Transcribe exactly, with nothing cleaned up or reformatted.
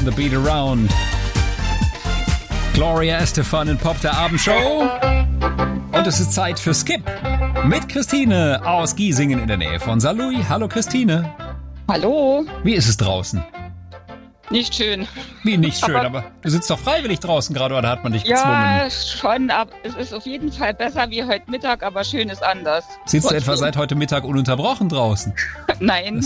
The Beat Around. Gloria Estefan in Pop der Abendshow. Und es ist Zeit für Skip mit Christine aus Giesingen in der Nähe von Saarlouis. Hallo Christine. Hallo. Wie ist es draußen? Nicht schön. Wie nicht schön, aber, aber du sitzt doch freiwillig draußen gerade oder hat man dich gezwungen? Ja, schon, aber es ist auf jeden Fall besser wie heute Mittag, aber schön ist anders. Sitzt du etwa seit heute Mittag ununterbrochen draußen? Nein.